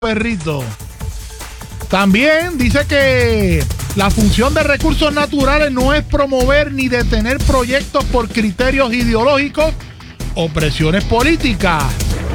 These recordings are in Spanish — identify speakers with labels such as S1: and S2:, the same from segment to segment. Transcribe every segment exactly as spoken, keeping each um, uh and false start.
S1: perrito. También dice que la función de recursos naturales no es promover ni detener proyectos por criterios ideológicos o presiones políticas.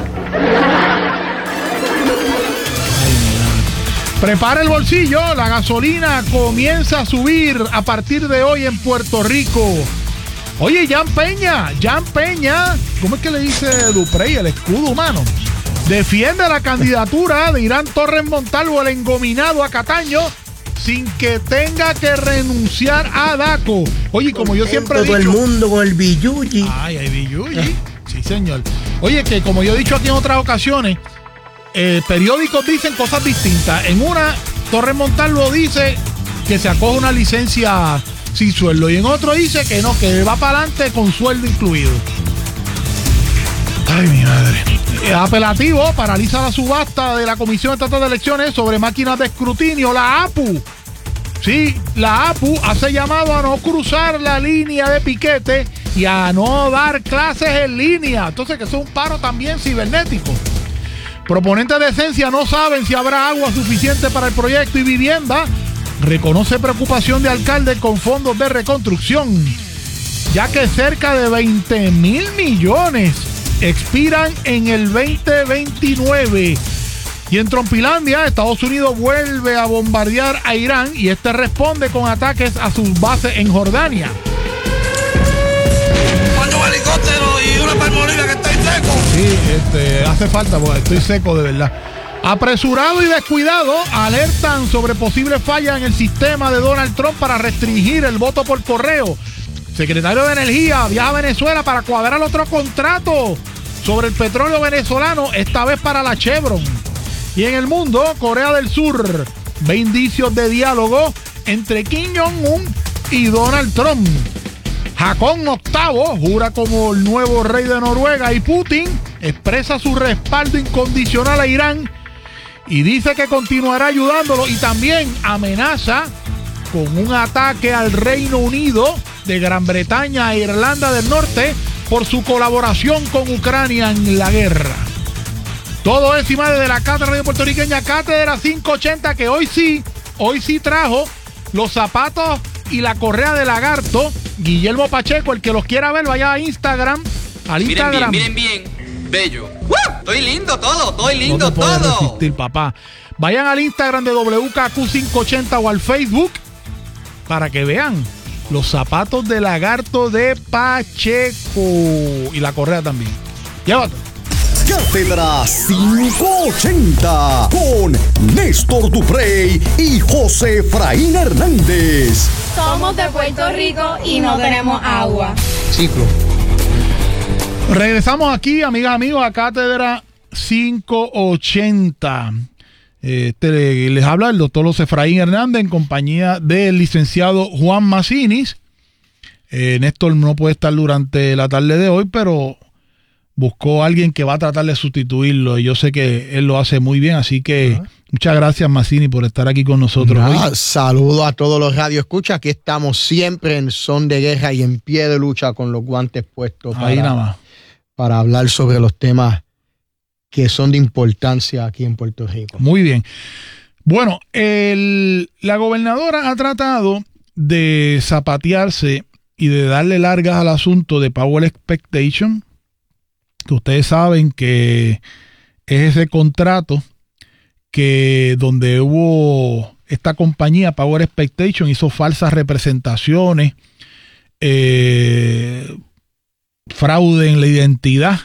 S1: Prepara el bolsillo, la gasolina comienza a subir a partir de hoy en Puerto Rico. Oye, Jan Peña, Jan Peña, ¿cómo es que le dice Duprey, el escudo humano? Defiende la candidatura de Irán Torres Montalvo, el engominado a Cataño, sin que tenga que renunciar a Daco. Oye, como yo siempre he dicho...
S2: Todo el mundo con el billuyi.
S1: Ay, hay billuyi. Sí, señor. Oye, que como yo he dicho aquí en otras ocasiones, eh, periódicos dicen cosas distintas. En una, Torres Montalvo dice que se acoge una licencia sin sueldo, y en otro dice que no, que va para adelante con sueldo incluido. Ay, mi madre. Apelativo paraliza la subasta de la Comisión Estatal de Elecciones sobre máquinas de escrutinio, la A P U. Sí, la A P U hace llamado a no cruzar la línea de piquete y a no dar clases en línea. Entonces, que eso es un paro también cibernético. Proponentes de esencia no saben si habrá agua suficiente para el proyecto. Y Vivienda reconoce preocupación de alcalde con fondos de reconstrucción, ya que cerca de veinte mil millones expiran en el veinte veintinueve. Y en Trompilandia, Estados Unidos vuelve a bombardear a Irán y este responde con ataques a sus bases en Jordania.
S3: Mando un helicóptero y una palmolina que estoy seco.
S1: Sí, este, hace falta porque estoy seco de verdad. Apresurado y descuidado alertan sobre posibles fallas en el sistema de Donald Trump para restringir el voto por correo. Secretario de Energía viaja a Venezuela para cuadrar otro contrato sobre el petróleo venezolano, esta vez para la Chevron. Y en el mundo, Corea del Sur ve indicios de diálogo entre Kim Jong-un y Donald Trump. Jacón octavo jura como el nuevo rey de Noruega y Putin expresa su respaldo incondicional a Irán y dice que continuará ayudándolo, y también amenaza con un ataque al Reino Unido de Gran Bretaña e Irlanda del Norte por su colaboración con Ucrania en la guerra. Todo es y más desde la Cátedra Radio Puertorriqueña, Cátedra quinientos ochenta, que hoy sí, hoy sí trajo los zapatos y la correa de lagarto. Guillermo Pacheco, el que los quiera ver, vaya a Instagram, al
S3: Miren
S1: Instagram.
S3: bien, miren bien, bello. ¡Uh! Estoy lindo todo, estoy lindo
S1: no te puedes
S3: todo.
S1: resistir, papá. Vayan al Instagram de W K Q quinientos ochenta o al Facebook para que vean los zapatos de lagarto de Pacheco y la correa también. Llévate.
S4: Cátedra quinientos ochenta con Néstor Duprey y José Efraín Hernández.
S5: Somos de Puerto Rico y no tenemos agua.
S2: Ciclo.
S1: Regresamos aquí, amigas, amigos, a Cátedra quinientos ochenta. Este, les habla el doctor José Efraín Hernández en compañía del licenciado Juan Macinis. Eh, Néstor no puede estar durante la tarde de hoy, pero buscó a alguien que va a tratar de sustituirlo y yo sé que él lo hace muy bien, así que uh-huh. Muchas gracias, Mazzini, por estar aquí con nosotros
S2: Nah,
S1: hoy.
S2: Saludo a todos los radioescuchas. Aquí estamos siempre en son de guerra y en pie de lucha con los guantes puestos
S1: Ahí
S2: para,
S1: nada más.
S2: para hablar sobre los temas que son de importancia aquí en Puerto Rico.
S1: Muy bien. Bueno, el, la gobernadora ha tratado de zapatearse y de darle largas al asunto de Power Expectation, que ustedes saben que es ese contrato que donde hubo esta compañía Power Expectation hizo falsas representaciones, eh, fraude en la identidad,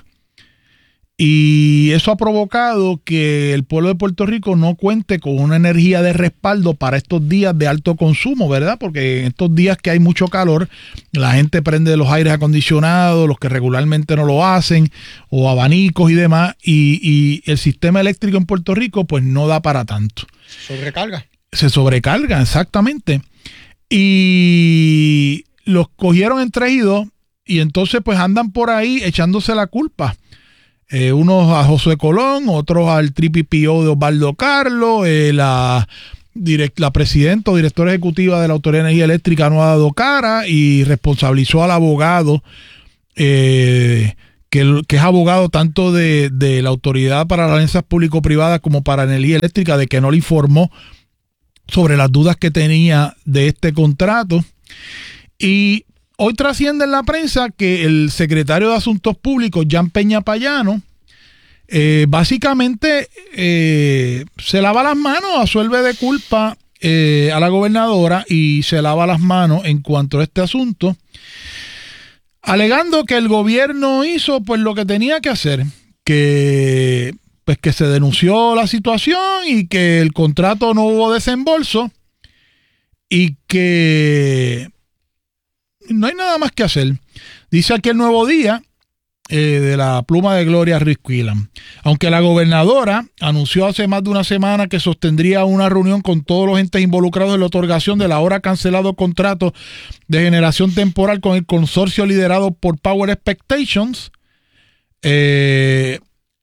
S1: y eso ha provocado que el pueblo de Puerto Rico no cuente con una energía de respaldo para estos días de alto consumo, ¿verdad? Porque en estos días que hay mucho calor, la gente prende los aires acondicionados, los que regularmente no lo hacen, o abanicos y demás, y, y el sistema eléctrico en Puerto Rico pues no da para tanto.
S2: ¿Sobrecarga?
S1: Se sobrecarga, exactamente. Y los cogieron entre idos y entonces pues andan por ahí echándose la culpa. Eh, unos a Josué Colón, otros al Triple P O de Osvaldo Carlos, eh, la, direct, la presidenta o directora ejecutiva de la Autoridad de Energía Eléctrica no ha dado cara y responsabilizó al abogado eh, que, que es abogado tanto de, de la Autoridad para las Alianzas Público-Privadas como para Energía Eléctrica, de que no le informó sobre las dudas que tenía de este contrato. Y hoy trasciende en la prensa que el secretario de Asuntos Públicos, Jan Peña Payano, eh, básicamente eh, se lava las manos, absuelve de culpa eh, a la gobernadora y se lava las manos en cuanto a este asunto, alegando que el gobierno hizo pues lo que tenía que hacer, que pues que se denunció la situación y que el contrato no hubo desembolso y que no hay nada más que hacer. Dice aquí el Nuevo Día, eh, de la pluma de Gloria Ruiz Quilan. Aunque la gobernadora anunció hace más de una semana que sostendría una reunión con todos los entes involucrados en la otorgación del ahora cancelado contrato de generación temporal con el consorcio liderado por Power Expectations, eh,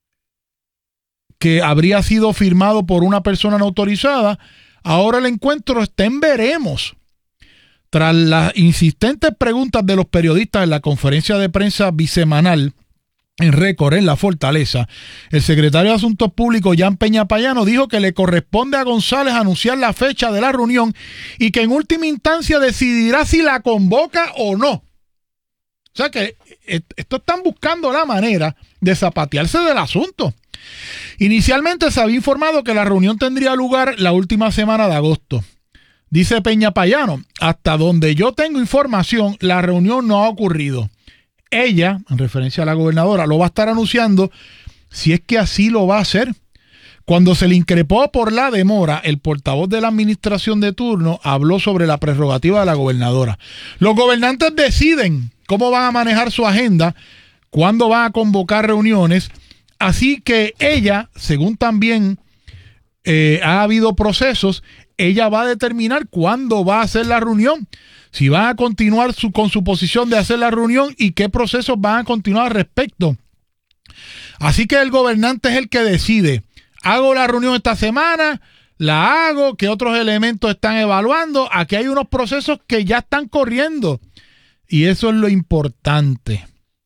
S1: que habría sido firmado por una persona no autorizada, ahora el encuentro está en veremos. Tras las insistentes preguntas de los periodistas en la conferencia de prensa bisemanal en récord en la Fortaleza, el secretario de Asuntos Públicos, Jan Peña Payano, dijo que le corresponde a González anunciar la fecha de la reunión y que en última instancia decidirá si la convoca o no. O sea que esto están buscando la manera de zapatearse del asunto. Inicialmente se había informado que la reunión tendría lugar la última semana de agosto. Dice Peña Payano, hasta donde yo tengo información, la reunión no ha ocurrido. Ella, en referencia a la gobernadora, lo va a estar anunciando si es que así lo va a hacer. Cuando se le increpó por la demora, el portavoz de la administración de turno habló sobre la prerrogativa de la gobernadora. Los gobernantes deciden cómo van a manejar su agenda, cuándo van a convocar reuniones. Así que ella, según también eh, ha habido procesos, ella va a determinar cuándo va a hacer la reunión, si va a continuar su, con su posición de hacer la reunión y qué procesos van a continuar al respecto. Así que el gobernante es el que decide. Hago la reunión esta semana, la hago, qué otros elementos están evaluando. Aquí hay unos procesos que ya están corriendo y eso es lo importante.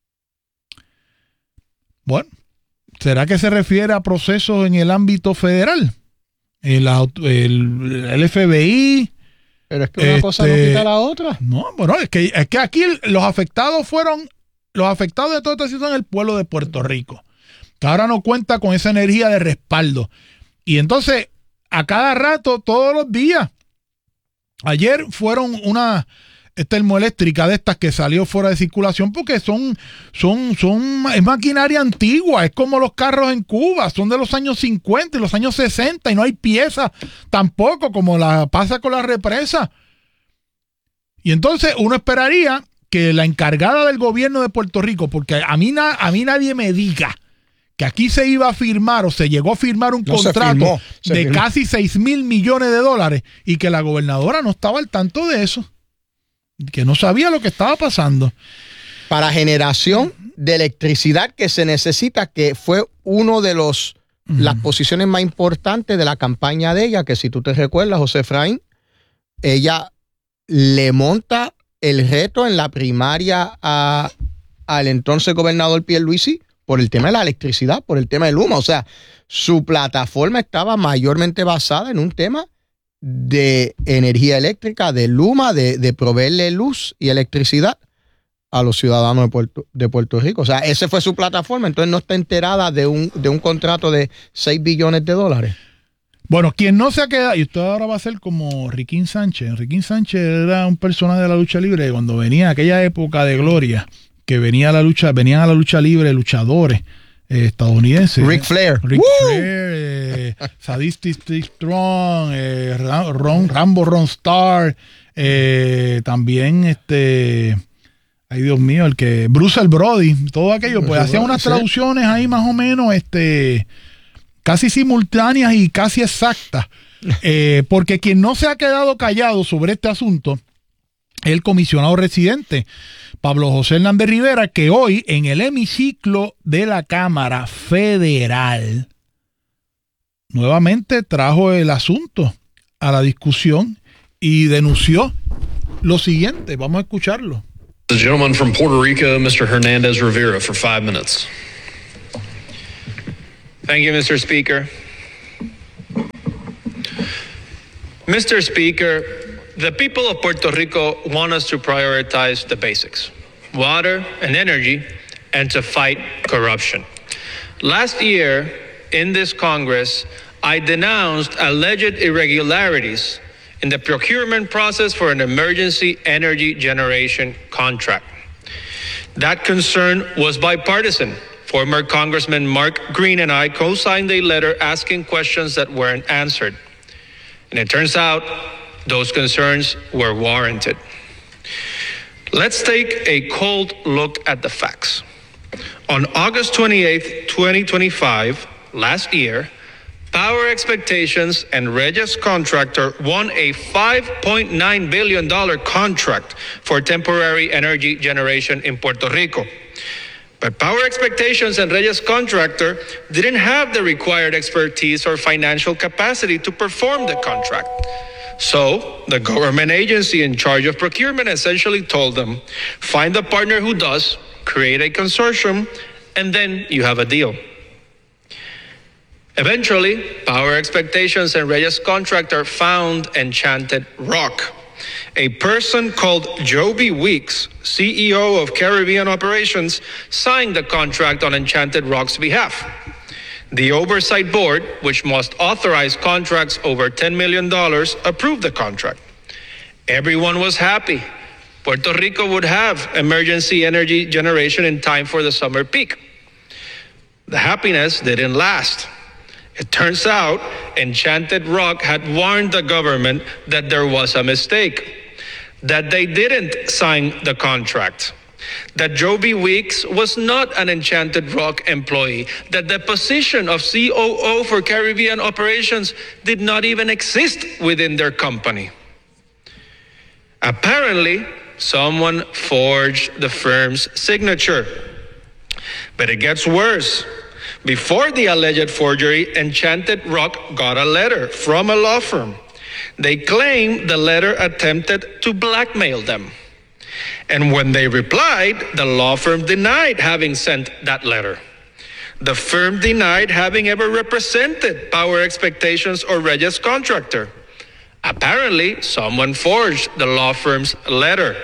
S1: Bueno, ¿será que se refiere a procesos en el ámbito federal? El, el, el F B I.
S2: Pero es que una
S1: este,
S2: cosa no quita la otra.
S1: No, bueno, es que, es que aquí los afectados fueron, los afectados de toda esta situación son el pueblo de Puerto Rico, que ahora no cuenta con esa energía de respaldo. Y entonces, a cada rato, todos los días, ayer fueron una termoeléctrica de estas que salió fuera de circulación porque son, son, son, es maquinaria antigua, es como los carros en Cuba, son de los años cincuenta y los años sesenta y no hay piezas tampoco, como la pasa con la represa. Y entonces uno esperaría que la encargada del gobierno de Puerto Rico, porque a mí, na, a mí nadie me diga que aquí se iba a firmar o se llegó a firmar un no contrato se firmó, se de firmó. casi seis mil millones de dólares y que la gobernadora no estaba al tanto de eso, que no sabía lo que estaba pasando.
S2: Para generación de electricidad que se necesita, que fue uno de los uh-huh. las posiciones más importantes de la campaña de ella, que si tú te recuerdas, José Efraín, ella le monta el reto en la primaria a, al entonces gobernador Pierluisi por el tema de la electricidad, por el tema del Luma. O sea, su plataforma estaba mayormente basada en un tema de energía eléctrica, de Luma, de, de proveerle luz y electricidad a los ciudadanos de Puerto, de Puerto Rico. O sea, esa fue su plataforma, entonces no está enterada de un, de un contrato de seis billones de dólares.
S1: Bueno, quien no se ha quedado, y usted ahora va a ser como Riquín Sánchez. Riquín Sánchez era un personaje de la lucha libre cuando venía aquella época de gloria, que venía a la lucha, venían a la lucha libre luchadores Eh, estadounidense.
S2: Ric Flair.
S1: Ric Flair, eh, Sadistic Strong, eh, Ron, Rambo Ron Starr, eh, también este, ay Dios mío, el que Bruce el Brody, todo aquello, pues hacían unas traducciones ahí más o menos este, casi simultáneas y casi exactas, eh, porque quien no se ha quedado callado sobre este asunto es el comisionado residente Pablo José Hernández Rivera, que hoy en el hemiciclo de la Cámara Federal nuevamente trajo el asunto a la discusión y denunció lo siguiente. Vamos a escucharlo.
S6: The gentleman from Puerto Rico, Mister Hernandez Rivera, for five minutes.
S7: Thank you, Mister Speaker. Mister Speaker, the people of Puerto Rico want us to prioritize the basics, water and energy, and to fight corruption. Last year, in this Congress, I denounced alleged irregularities in the procurement process for an emergency energy generation contract. That concern was bipartisan. Former Congressman Mark Green and I co-signed a letter asking questions that weren't answered. And it turns out those concerns were warranted. Let's take a cold look at the facts. On August twenty-eighth, twenty twenty-five, last year, Power Expectations and Regis Contractor won a five point nine billion dollars contract for temporary energy generation in Puerto Rico. But Power Expectations and Regis Contractor didn't have the required expertise or financial capacity to perform the contract. So the government agency in charge of procurement essentially told them, find a partner who does, create a consortium, and then you have a deal. Eventually, Power Expectations and Regis Contractor found Enchanted Rock. A person called Joby Weeks, C E O of Caribbean Operations, signed the contract on Enchanted Rock's behalf. The Oversight Board, which must authorize contracts over ten million dollars, approved the contract. Everyone was happy. Puerto Rico would have emergency energy generation in time for the summer peak. The happiness didn't last. It turns out Enchanted Rock had warned the government that there was a mistake, that they didn't sign the contract, that Joby Weeks was not an Enchanted Rock employee, that the position of C O O for Caribbean Operations did not even exist within their company. Apparently, someone forged the firm's signature. But it gets worse. Before the alleged forgery, Enchanted Rock got a letter from a law firm. They claim the letter attempted to blackmail them. And when they replied, the law firm denied having sent that letter. The firm denied having ever represented Power Expectations or Regis Contractor. Apparently, someone forged the law firm's letter.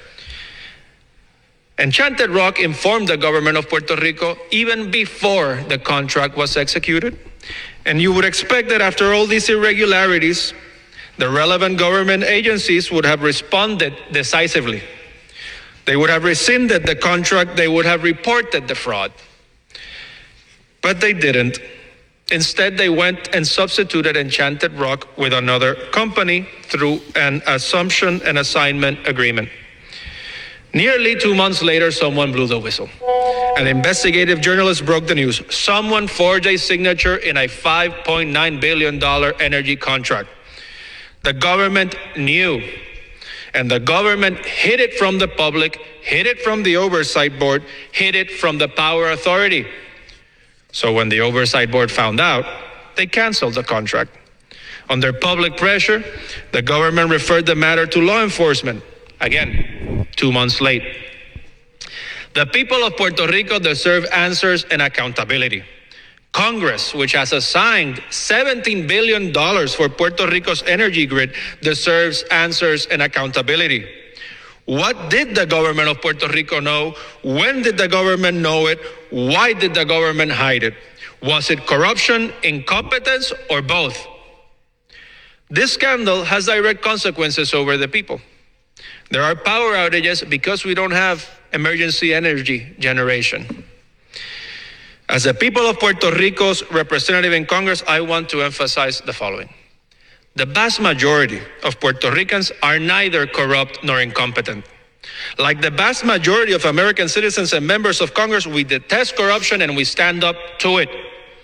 S7: Enchanted Rock informed the government of Puerto Rico even before the contract was executed. And you would expect that after all these irregularities, the relevant government agencies would have responded decisively. They would have rescinded the contract, they would have reported the fraud. But they didn't. Instead, they went and substituted Enchanted Rock with another company through an assumption and assignment agreement. Nearly two months later, someone blew the whistle. An investigative journalist broke the news. Someone forged a signature in a five point nine billion dollars energy contract. The government knew, and the government hid it from the public, hid it from the Oversight Board, hid it from the Power Authority. So when the Oversight Board found out, they canceled the contract. Under public pressure, the government referred the matter to law enforcement. Again, two months late. The people of Puerto Rico deserve answers and accountability. Congress, which has assigned seventeen billion dollars for Puerto Rico's energy grid, deserves answers and accountability. What did the government of Puerto Rico know? When did the government know it? Why did the government hide it? Was it corruption, incompetence, or both? This scandal has direct consequences over the people. There are power outages because we don't have emergency energy generation. As the people of Puerto Rico's representative in Congress, I want to emphasize the following. The vast majority of Puerto Ricans are neither corrupt nor incompetent. Like the vast majority of American citizens and members of Congress, we detest corruption and we stand up to it.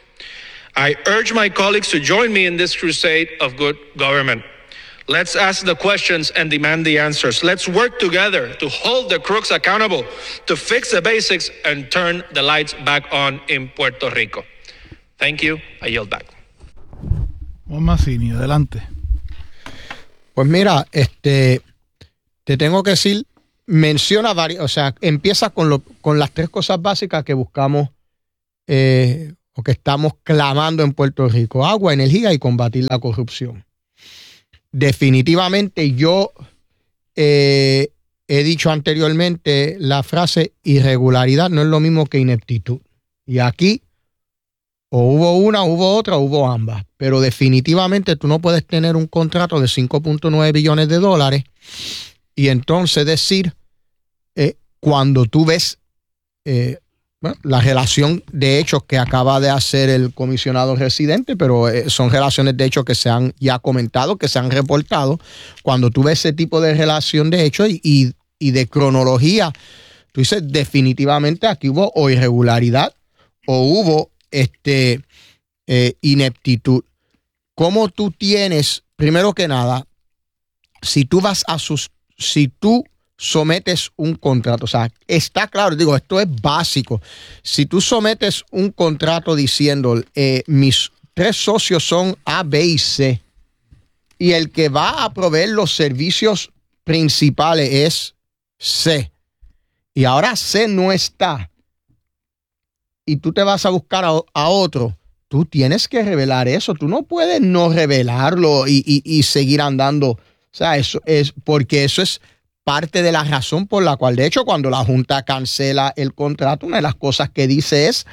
S7: I urge my colleagues to join me in this crusade of good government. Let's ask the questions and demand the answers. Let's work together to hold the crooks accountable, to fix the basics and turn the lights back on in Puerto Rico. Thank you. I yield back.
S1: Juan Mazzini, adelante.
S2: Pues mira, este, te tengo que decir menciona varias, o sea, empieza con, lo, con las tres cosas básicas que buscamos eh, o que estamos clamando en Puerto Rico: agua, energía y combatir la corrupción. Definitivamente yo eh, he dicho anteriormente la frase irregularidad no es lo mismo que ineptitud. Y aquí o hubo una, hubo otra, hubo ambas. Pero definitivamente tú no puedes tener un contrato de cinco punto nueve billones de dólares y entonces decir, eh, cuando tú ves eh, bueno, la relación de hechos que acaba de hacer el comisionado residente, pero eh, son relaciones de hechos que se han ya comentado, que se han reportado. Cuando tú ves ese tipo de relación de hechos y, y, y de cronología, tú dices definitivamente aquí hubo o irregularidad o hubo este, eh, ineptitud. ¿Cómo tú tienes, primero que nada, si tú vas a sus, si tú sometes un contrato, o sea, está claro, digo, esto es básico. Si tú sometes un contrato diciendo, eh, mis tres socios son A, B y C, y el que va a proveer los servicios principales es C, y ahora C no está, y tú te vas a buscar a, a otro, tú tienes que revelar eso. Tú no puedes no revelarlo y, y, y seguir andando. O sea, eso es porque eso es parte de la razón por la cual, de hecho, cuando la Junta cancela el contrato, una de las cosas que dice es,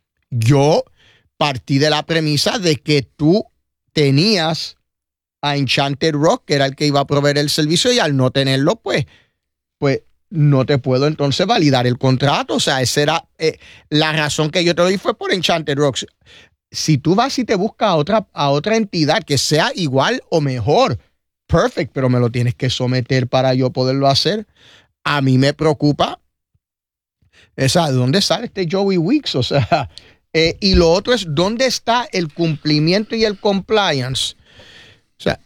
S2: yo partí de la premisa de que tú tenías a Enchanted Rock, que era el que iba a proveer el servicio, y al no tenerlo, pues, pues no te puedo entonces validar el contrato. O sea, esa era eh, la razón que yo te doy, fue por Enchanted Rock. Si tú vas y te buscas a otra, a otra entidad que sea igual o mejor, perfect, pero me lo tienes que someter para yo poderlo hacer. A mí me preocupa esa, ¿de dónde sale este Joey Weeks? O sea, eh, y lo otro es, ¿dónde está el cumplimiento y el compliance? O sea,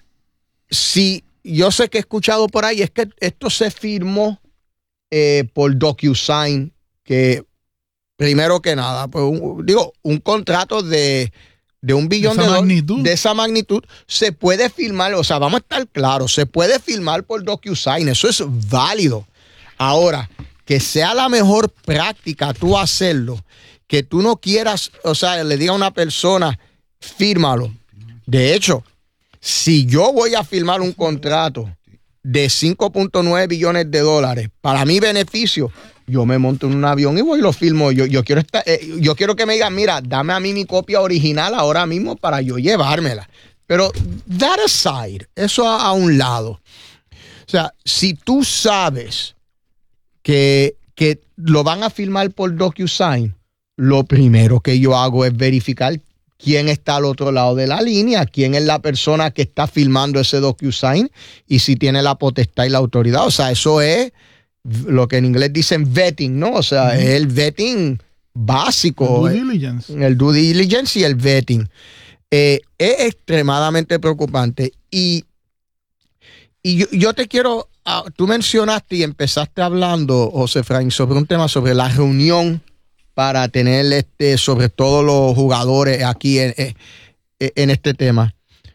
S2: si yo sé que he escuchado por ahí, es que esto se firmó eh, por DocuSign, que primero que nada, pues un, digo, un contrato de, de un billón de, de dólares de esa magnitud se puede firmar, o sea, vamos a estar claros, se puede firmar por DocuSign, eso es válido. Ahora, que sea la mejor práctica tú hacerlo, que tú no quieras, o sea, le diga a una persona, fírmalo. De hecho, si yo voy a firmar un contrato de cinco punto nueve billones de dólares para mi beneficio, yo me monto en un avión y voy y lo firmo. Yo, yo, quiero estar, eh, yo quiero que me digan, mira, dame a mí mi copia original ahora mismo para yo llevármela. Pero that aside, eso a, a un lado. O sea, si tú sabes que, que lo van a firmar por DocuSign, lo primero que yo hago es verificar quién está al otro lado de la línea, quién es la persona que está firmando ese DocuSign y si tiene la potestad y la autoridad. O sea, eso es lo que en inglés dicen vetting, ¿no? O sea, uh-huh. es el vetting básico. El due diligence. El due diligence y el vetting. Eh, es extremadamente preocupante. Y, y yo, yo te quiero, uh, tú mencionaste y empezaste hablando, José Efraín, sobre un tema, sobre la reunión para tener este, sobre todo los jugadores aquí en, en, en este tema.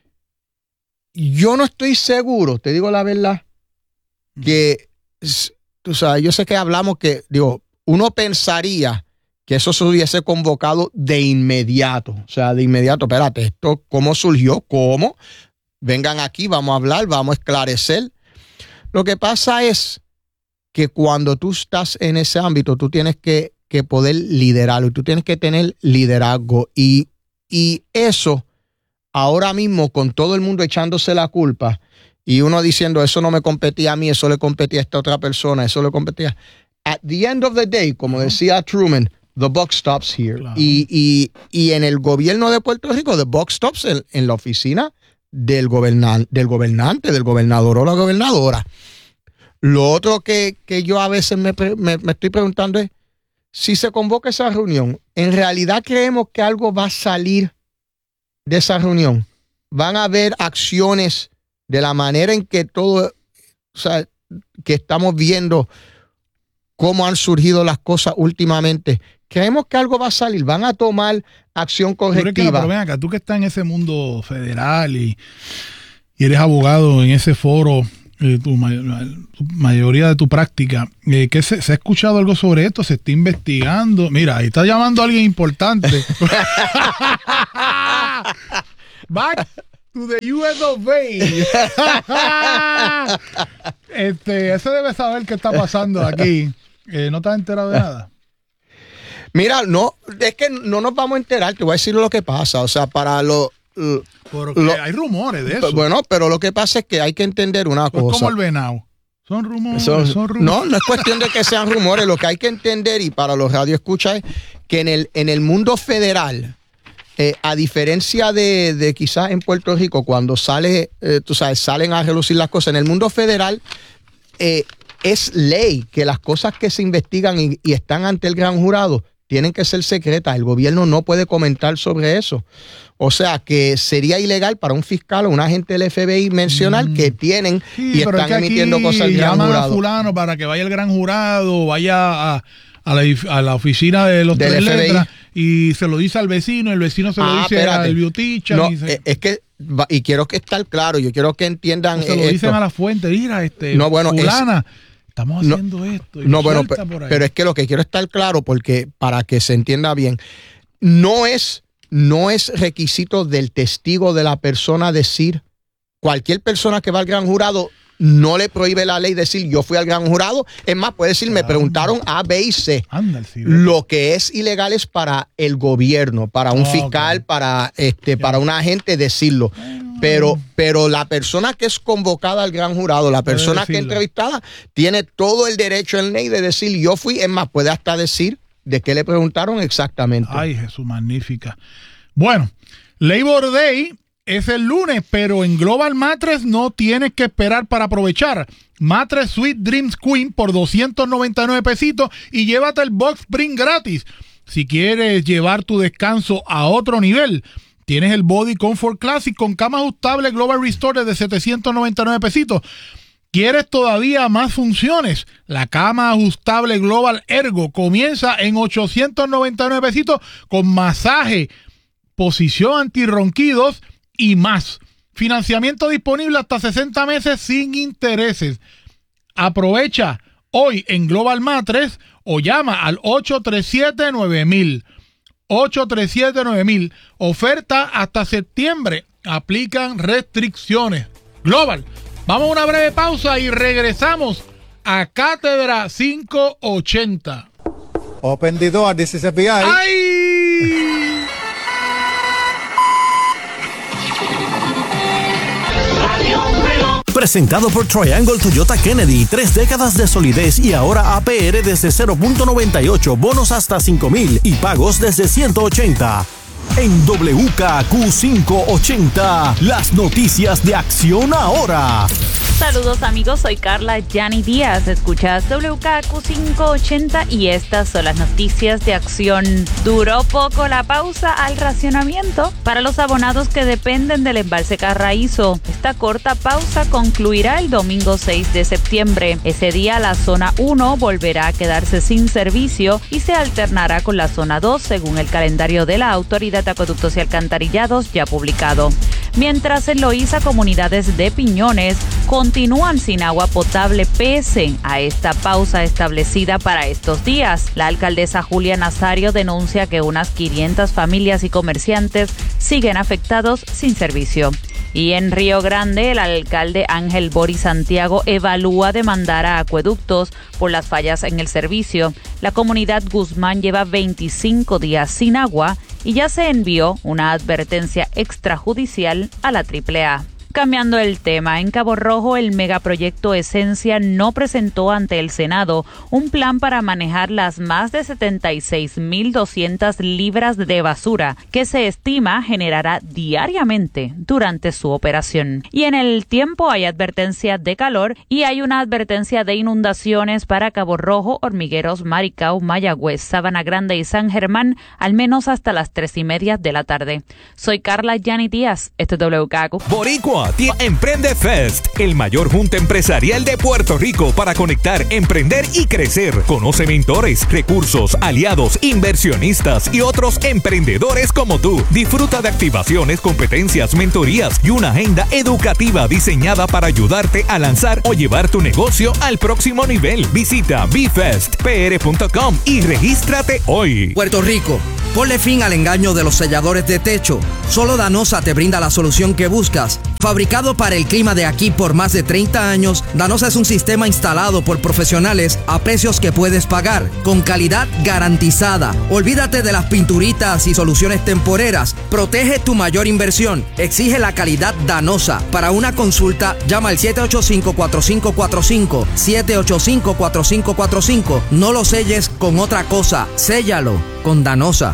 S2: Yo no estoy seguro, te digo la verdad, que tú sabes, yo sé que hablamos que, digo, uno pensaría que eso se hubiese convocado de inmediato. O sea, de inmediato, espérate, esto, ¿cómo surgió? ¿Cómo? Vengan aquí, vamos a hablar, vamos a esclarecer. Lo que pasa es que cuando tú estás en ese ámbito, tú tienes que, que poder liderarlo y tú tienes que tener liderazgo. Y, y eso, ahora mismo, con todo el mundo echándose la culpa, y uno diciendo, eso no me competía a mí, eso le competía a esta otra persona, eso le competía. At the end of the day, como uh-huh. decía Truman, the buck stops here. Claro. Y, y, y en el gobierno de Puerto Rico, the buck stops en, en la oficina del, gobernan, del gobernante, del gobernador o la gobernadora. Lo otro que, que yo a veces me, me, me estoy preguntando es, si se convoca esa reunión, ¿en realidad creemos que algo va a salir de esa reunión? ¿Van a haber acciones de la manera en que todo, o sea, que estamos viendo cómo han surgido las cosas últimamente? ¿Creemos que algo va a salir? ¿Van a tomar acción correctiva?
S1: Pero ven acá, tú que estás en ese mundo federal y, y eres abogado en ese foro, eh, tu, may- tu mayoría de tu práctica. Eh, ¿qué se, ¿Se ha escuchado algo sobre esto? ¿Se está investigando? Mira, ahí está llamando a alguien importante. Back to the U S of A. este, ese debe saber qué está pasando aquí. Eh, ¿No te has enterado de nada?
S2: Mira, no, es que no nos vamos a enterar, te voy a decir lo que pasa. O sea, para lo... lo
S1: Porque
S2: lo,
S1: hay rumores de eso.
S2: Bueno, pero lo que pasa es que hay que entender una
S1: Es
S2: cosa.
S1: como el venado. Son rumores,
S2: Son-
S1: son rumores.
S2: No, no es cuestión de que sean rumores. Lo que hay que entender, y para los radioescuchas, es que en el, en el mundo federal, eh, a diferencia de, de quizás en Puerto Rico, cuando sale, eh, tú sabes, salen a relucir las cosas, en el mundo federal eh, es ley que las cosas que se investigan y, y están ante el gran jurado tienen que ser secretas. El gobierno no puede comentar sobre eso. O sea, que sería ilegal para un fiscal o un agente del F B I mencionar mm. que tienen
S1: sí,
S2: y están emitiendo cosas al gran
S1: llaman
S2: jurado.
S1: A fulano para que vaya el gran jurado, vaya a, a, la, a la oficina de los
S2: del
S1: tres
S2: F B I
S1: letras y se lo dice al vecino, el vecino se lo
S2: ah,
S1: dice
S2: espérate.
S1: al bioticha.
S2: No,
S1: y se,
S2: es que, y quiero que estar claro, yo quiero que entiendan
S1: se lo
S2: esto.
S1: dicen a la fuente, mira, este,
S2: no, bueno,
S1: fulana, es, estamos haciendo
S2: no,
S1: esto. Y
S2: no, bueno,
S1: pero,
S2: pero, pero es que lo que quiero estar claro, porque para que se entienda bien, no es, no es requisito del testigo de la persona decir, cualquier persona que va al gran jurado no le prohíbe la ley decir yo fui al gran jurado. Es más, puede decir, me preguntaron A, B y C.
S1: Anda, sí,
S2: lo que es ilegal es para el gobierno, para un oh, fiscal, okay. para este, para un agente decirlo. Pero, pero la persona que es convocada al gran jurado, la persona que es entrevistada, tiene todo el derecho en ley de decir yo fui. Es más, puede hasta decir de qué le preguntaron exactamente.
S1: Ay, Jesús, magnífica. Bueno, Labor Day es el lunes, pero en Global Mattress no tienes que esperar para aprovechar. Mattress Sweet Dreams Queen por doscientos noventa y nueve pesitos y llévate el box spring gratis. Si quieres llevar tu descanso a otro nivel, tienes el Body Comfort Classic con cama ajustable Global Restore de setecientos noventa y nueve pesitos. ¿Quieres todavía más funciones? La cama ajustable Global Ergo comienza en ochocientos noventa y nueve pesitos con masaje, posición antirronquidos y más. Financiamiento disponible hasta sesenta meses sin intereses. Aprovecha hoy en Global Mattress o llama al ocho tres siete nueve mil. ocho tres siete nueve mil. Oferta hasta septiembre. Aplican restricciones. Global. Vamos a una breve pausa y regresamos a Cátedra quinientos ochenta.
S8: Open the door, this is F B I.
S1: ¡Ay!
S9: Presentado por Triangle Toyota Kennedy, tres décadas de solidez y ahora A P R desde cero punto noventa y ocho, bonos hasta cinco mil y pagos desde ciento ochenta. En W K Q quinientos ochenta, las noticias de Acción Ahora.
S10: Saludos amigos, soy Carla Yani Díaz, escuchas W K Q quinientos ochenta y estas son las noticias de Acción. Duró poco la pausa al racionamiento para los abonados que dependen del embalse Carraízo. Esta corta pausa concluirá el domingo seis de septiembre. Ese día la zona uno volverá a quedarse sin servicio y se alternará con la zona dos según el calendario de la Autoridad de Acueductos y Alcantarillados ya publicado. Mientras en Loíza, comunidades de Piñones continúan sin agua potable pese a esta pausa establecida para estos días. La alcaldesa Julia Nazario denuncia que unas quinientas familias y comerciantes siguen afectados sin servicio. Y en Río Grande, el alcalde Ángel Boris Santiago evalúa demandar a Acueductos por las fallas en el servicio. La comunidad Guzmán lleva veinticinco días sin agua y ya se envió una advertencia extrajudicial a la triple A. Cambiando el tema, en Cabo Rojo el megaproyecto Esencia no presentó ante el Senado un plan para manejar las más de setenta y seis mil doscientas libras de basura que se estima generará diariamente durante su operación. Y en el tiempo hay advertencia de calor y hay una advertencia de inundaciones para Cabo Rojo, Hormigueros, Maricao, Mayagüez, Sabana Grande y San Germán, al menos hasta las tres y media de la tarde. Soy Carla Yani Díaz, este es W K Q.
S9: Boricua
S11: a ti Emprende Fest, el mayor junta empresarial de Puerto Rico para conectar, emprender y crecer. Conoce mentores, recursos, aliados, inversionistas y otros emprendedores como tú. Disfruta de activaciones, competencias, mentorías y una agenda educativa diseñada para ayudarte a lanzar o llevar tu negocio al próximo nivel. Visita b fest p r punto com y regístrate hoy.
S12: Puerto Rico, ponle fin al engaño de los selladores de techo. Solo Danosa te brinda la solución que buscas. Fabricado para el clima de aquí por más de treinta años, Danosa es un sistema instalado por profesionales a precios que puedes pagar, con calidad garantizada. Olvídate de las pinturitas y soluciones temporeras. Protege tu mayor inversión. Exige la calidad Danosa. Para una consulta, llama al siete ocho cinco, cuatro cinco cuatro cinco, siete ocho cinco, cuatro cinco cuatro cinco. No lo selles con otra cosa. Séllalo con Danosa.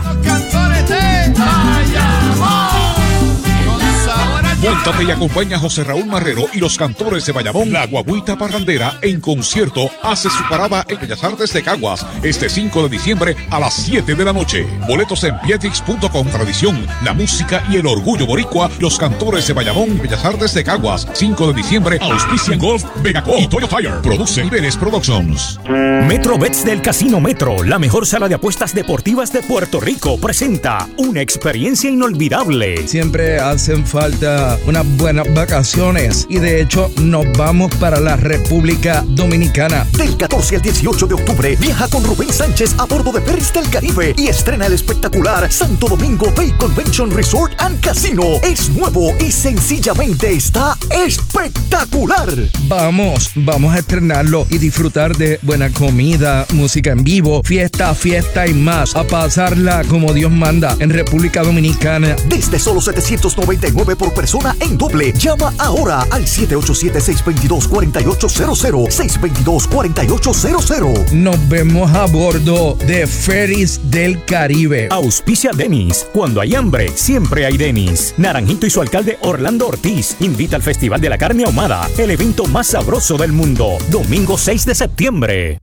S13: Móntate y acompaña a José Raúl Marrero y los cantores de Bayamón, La Guaguita Parrandera, en concierto. Hace su parada en Bellas Artes de Caguas este cinco de diciembre a las siete de la noche. Boletos en pietix punto com. Tradición, la música y el orgullo boricua. Los cantores de Bayamón, Bellas Artes de Caguas, cinco de diciembre. Auspician Golf, Vegaco y Toyo Tire. Produce Niveles Productions.
S9: MetroBets del Casino Metro, la mejor sala de apuestas deportivas de Puerto Rico, presenta una experiencia inolvidable.
S14: Siempre hacen falta unas buenas vacaciones y de hecho nos vamos para la República Dominicana.
S4: Del catorce al dieciocho de octubre viaja con Rubén Sánchez a bordo de Ferries del Caribe y estrena el espectacular Santo Domingo Bay Convention Resort and Casino. Es nuevo y sencillamente está espectacular.
S14: Vamos, vamos a estrenarlo y disfrutar de buena comida, música en vivo, fiesta, fiesta y más. A pasarla como Dios manda en República Dominicana.
S4: Desde solo setecientos noventa y nueve por persona en doble. Llama ahora al siete ocho siete, seis dos dos, cuatro ocho cero cero, seis dos dos, cuatro ocho cero cero.
S14: Nos vemos a bordo de Ferries del Caribe.
S9: Auspicia Denis. Cuando hay hambre, siempre hay Denis. Naranjito y su alcalde Orlando Ortiz invita al Festival de la Carne Ahumada, el evento más sabroso del mundo. Domingo seis de septiembre.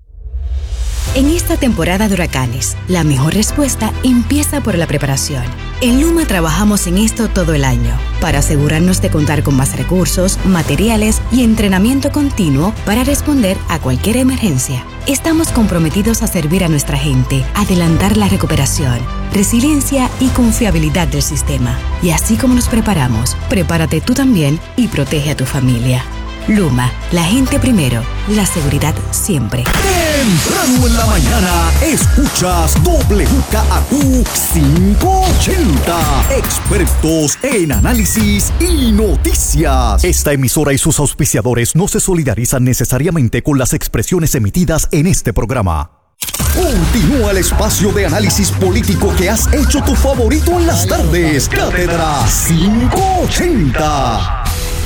S15: En esta temporada de huracanes, la mejor respuesta empieza por la preparación. En Luma trabajamos en esto todo el año, para asegurarnos de contar con más recursos, materiales y entrenamiento continuo para responder a cualquier emergencia. Estamos comprometidos a servir a nuestra gente, adelantar la recuperación, resiliencia y confiabilidad del sistema. Y así como nos preparamos, prepárate tú también y protege a tu familia. Luma, la gente primero, la seguridad siempre.
S4: Temprano en la mañana, escuchas W K A Q quinientos ochenta. Expertos en análisis y noticias. Esta emisora y sus auspiciadores no se solidarizan necesariamente con las expresiones emitidas en este programa. Continúa el espacio de análisis político que has hecho tu favorito en las tardes. Cátedra quinientos ochenta.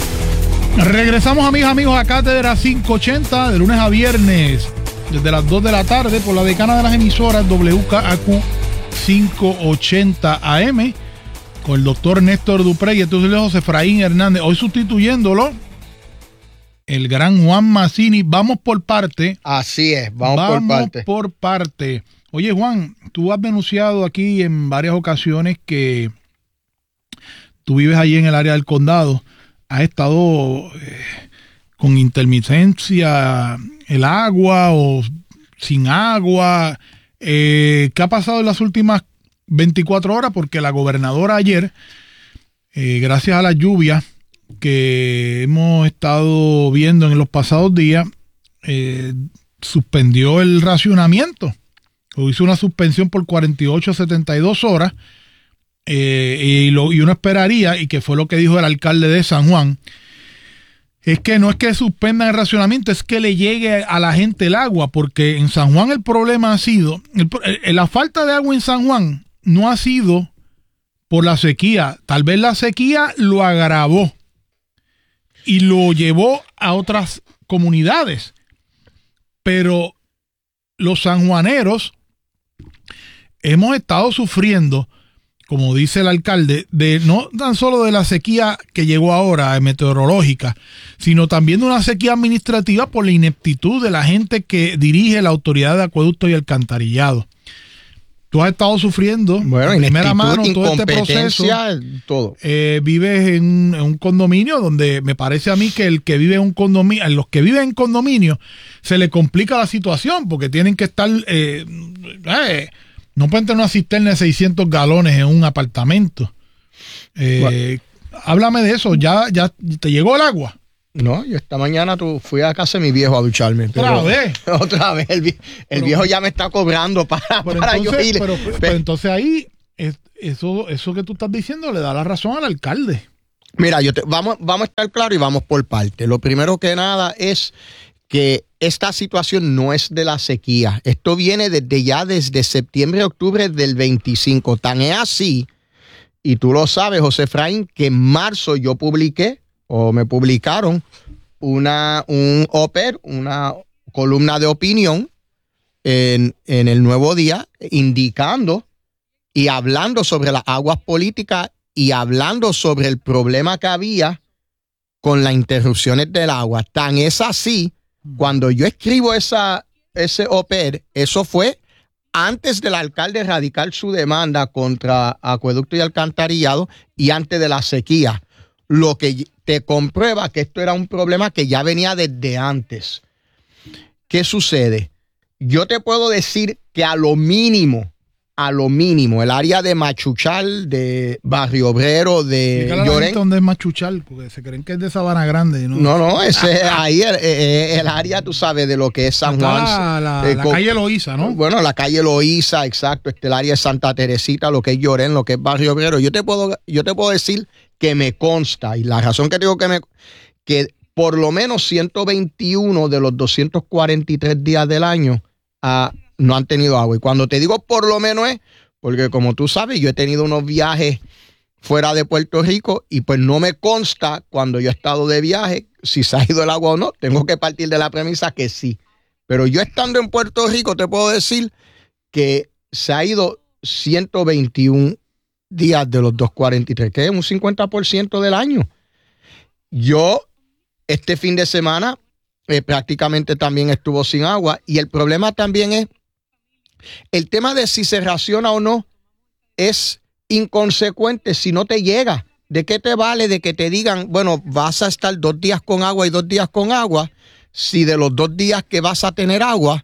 S1: Regresamos, amigas, amigos, a Cátedra quinientos ochenta, de lunes a viernes, desde las dos de la tarde, por la decana de las emisoras W K A Q quinientos ochenta A M, con el doctor Néstor Duprey y entonces José Efraín Hernández. Hoy sustituyéndolo, el gran Juan Mazzini. Vamos por parte.
S2: Así es, vamos,
S1: vamos
S2: por parte.
S1: por parte. Oye, Juan, tú has denunciado aquí en varias ocasiones que tú vives allí en el área del condado. Ha estado eh, con intermitencia el agua o sin agua. Eh, ¿Qué ha pasado en las últimas veinticuatro horas? Porque la gobernadora ayer, eh, gracias a la lluvia que hemos estado viendo en los pasados días, eh, suspendió el racionamiento. O hizo una suspensión por cuarenta y ocho a setenta y dos horas. Eh, y, lo, y uno esperaría, y que fue lo que dijo el alcalde de San Juan, es que no es que suspendan el racionamiento, es que le llegue a la gente el agua, porque en San Juan el problema ha sido, el, el, la falta de agua en San Juan no ha sido por la sequía, tal vez la sequía lo agravó y lo llevó a otras comunidades, pero los sanjuaneros hemos estado sufriendo, como dice el alcalde, de no tan solo de la sequía que llegó ahora, meteorológica, sino también de una sequía administrativa por la ineptitud de la gente que dirige la autoridad de acueducto y alcantarillado. tú has estado sufriendo
S2: bueno,
S1: de primera mano todo este proceso.
S2: Todo.
S1: Eh, vives en, en un condominio donde me parece a mí que el que vive en un condominio, a los que viven en condominio, se le complica la situación porque tienen que estar, eh, eh, no pueden tener una cisterna de seiscientos galones en un apartamento. Eh, bueno. Háblame de eso, ¿ya, ya te llegó el agua?
S2: No, yo esta mañana tu, fui a casa de mi viejo a ducharme.
S1: ¿Otra
S2: pero,
S1: vez?
S2: Otra vez. El, el pero, viejo ya me está cobrando para, para
S1: entonces,
S2: yo ir.
S1: Pero, pero, pero entonces ahí, es, eso, eso que tú estás diciendo le da la razón al alcalde.
S2: Mira, yo te, vamos, vamos a estar claros y vamos por parte. Lo primero que nada es que esta situación no es de la sequía. Esto viene desde ya desde septiembre, octubre del veinticinco. Tan es así, y tú lo sabes, José Efraín, que en marzo yo publiqué o me publicaron una un op-ed, una columna de opinión en, en el Nuevo Día, indicando y hablando sobre las aguas políticas y hablando sobre el problema que había con las interrupciones del agua. Tan es así, cuando yo escribo esa, ese op-ed, eso fue antes del alcalde radicar su demanda contra acueducto y alcantarillado y antes de la sequía, lo que te comprueba que esto era un problema que ya venía desde antes. ¿Qué sucede? Yo te puedo decir que a lo mínimo, a lo mínimo, el área de Machuchal, de Barrio Obrero, de
S1: Llorén. ¿Dónde es Machuchal? Porque se creen que es de Sabana Grande. No,
S2: no, no ese ahí el, el, el área, tú sabes, de lo que es San Juan.
S1: La, la, eh, la con, calle Loíza, ¿no?
S2: Bueno, la calle Loíza, exacto. Este, el área de Santa Teresita, lo que es Llorén, lo que es Barrio Obrero. Yo te puedo, yo te puedo decir que me consta, y la razón que digo que me que por lo menos ciento veintiuno de los doscientos cuarenta y tres días del año uh, no han tenido agua. Y cuando te digo por lo menos es porque, como tú sabes, yo he tenido unos viajes fuera de Puerto Rico y pues no me consta cuando yo he estado de viaje si se ha ido el agua o no. Tengo que partir de la premisa que sí. Pero yo estando en Puerto Rico te puedo decir que se ha ido ciento veintiuno días de los doscientos cuarenta y tres, que es un cincuenta por ciento del año. Yo este fin de semana eh, prácticamente también estuvo sin agua y el problema también es el tema de si se raciona o no es inconsecuente si no te llega. ¿De qué te vale de que te digan, bueno, vas a estar dos días con agua y dos días con agua, si de los dos días que vas a tener agua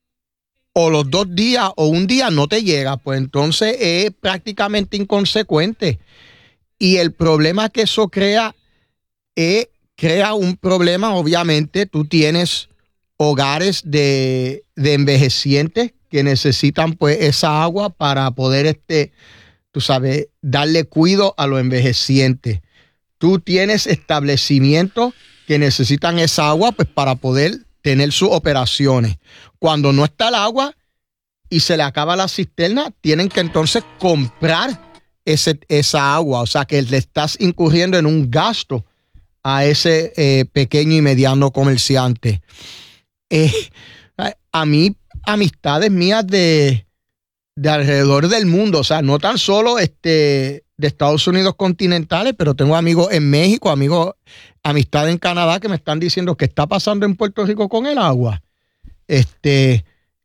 S2: o los dos días o un día no te llega? Pues entonces es prácticamente inconsecuente. Y el problema que eso crea es, crea un problema, obviamente, tú tienes hogares de, de envejecientes que necesitan pues esa agua para poder, este, tú sabes, darle cuidado a los envejecientes. Tú tienes establecimientos que necesitan esa agua pues para poder tener sus operaciones. Cuando no está el agua y se le acaba la cisterna, tienen que entonces comprar ese, esa agua. O sea que le estás incurriendo en un gasto a ese eh, pequeño y mediano comerciante. Eh, a mí, amistades mías de, de alrededor del mundo, o sea, no tan solo este, de Estados Unidos continentales, pero tengo amigos en México, amigos, amistades en Canadá que me están diciendo que está pasando en Puerto Rico con el agua. Este,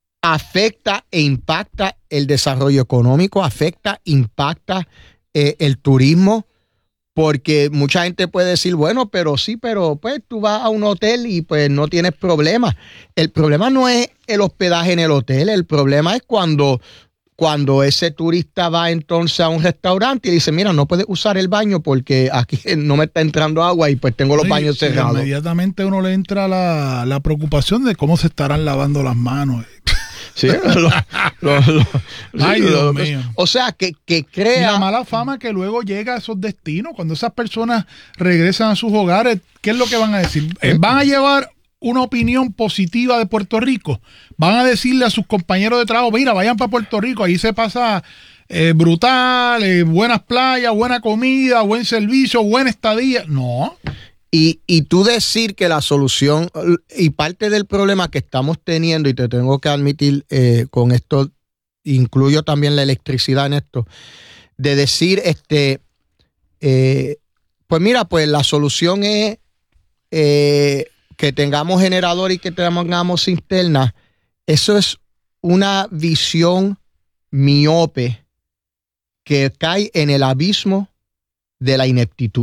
S2: afecta e impacta el desarrollo económico, afecta, impacta eh, el turismo, porque mucha gente puede decir, bueno, pero sí, pero pues tú vas a un hotel y pues no tienes problema. El problema no es el hospedaje en el hotel, el problema es cuando, cuando ese turista va entonces a un restaurante y dice, mira, no puedes usar el baño porque aquí no me está entrando agua y pues tengo los sí, baños cerrados.
S1: Inmediatamente uno le entra la, la preocupación de cómo se estarán lavando las manos.
S2: Sí, lo, lo, lo,
S1: Ay, Dios lo, mío.
S2: O sea, que, que crea...
S1: Y la mala fama que luego llega a esos destinos, cuando esas personas regresan a sus hogares, ¿qué es lo que van a decir? ¿Eh? ¿Van a llevar una opinión positiva de Puerto Rico? ¿Van a decirle a sus compañeros de trabajo, mira, vayan para Puerto Rico, ahí se pasa eh, brutal, eh, buenas playas, buena comida, buen servicio, buena estadía? No.
S2: Y, y tú decir que la solución y parte del problema que estamos teniendo, y te tengo que admitir eh, con esto, incluyo también la electricidad en esto, de decir, este, eh, pues mira, pues la solución es eh, que tengamos generador y que tengamos cisternas. Eso es una visión miope que cae en el abismo de la ineptitud.